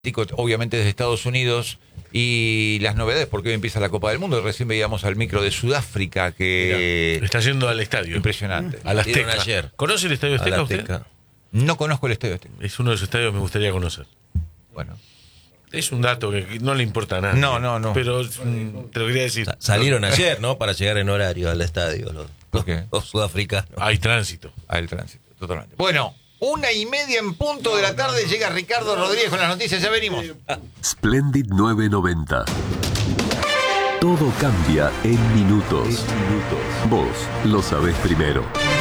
obviamente desde Estados Unidos, y las novedades, porque hoy empieza la Copa del Mundo. Recién veíamos al micro de Sudáfrica que... Mirá, está yendo al estadio. Impresionante. Al Azteca. Ayer. ¿Conoce el Estadio Azteca usted? No conozco el estadio Azteca. Es uno de los estadios que me gustaría conocer. Bueno. Es un dato que no le importa a nadie. No. Pero te lo quería decir. Salieron ayer, ¿no? Para llegar en horario al estadio ¿Por qué? los sudafricanos. Hay tránsito. El tránsito, totalmente. Bueno, 1:30 en punto de la tarde. Llega Ricardo Rodríguez con las noticias. Ya venimos. Splendid 990. Todo cambia en minutos. Vos lo sabés primero.